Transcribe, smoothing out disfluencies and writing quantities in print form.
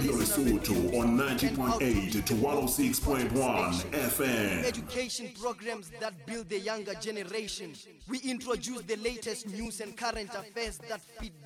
Radio Lesotho on 90.8 to 106.1 FM. Education programs that build the younger generation. We introduce the latest news and current affairs that fit